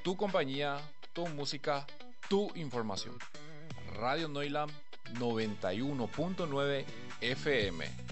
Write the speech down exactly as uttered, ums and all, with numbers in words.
Tu compañía, tu música, tu información. Radio Noilam noventa y uno punto nueve F M.